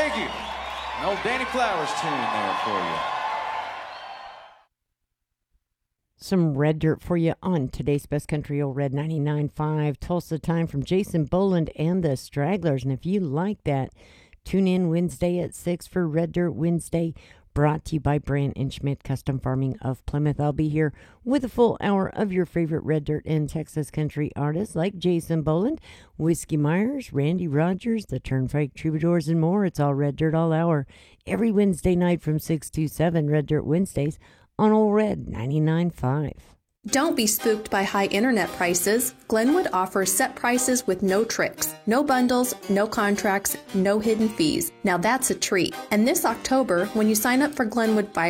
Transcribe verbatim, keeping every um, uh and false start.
Thank you. An old Danny Flowers tune there for you. Some Red Dirt for you on today's Best Country Old Red ninety-nine point five. Tulsa Time from Jason Boland and the Stragglers. And if you like that, tune in Wednesday at six for Red Dirt Wednesday, brought to you by Brand and Schmidt Custom Farming of Plymouth. I'll be here with a full hour of your favorite Red Dirt and Texas country artists like Jason Boland, Whiskey Myers, Randy Rogers, the Turnpike Troubadours, and more. It's all Red Dirt all hour every Wednesday night from six to seven, Red Dirt Wednesdays on Old Red ninety-nine point five. Don't be spooked by high internet prices. Glenwood offers set prices with no tricks, no bundles, no contracts, no hidden fees. Now that's a treat. And this October, when you sign up for Glenwood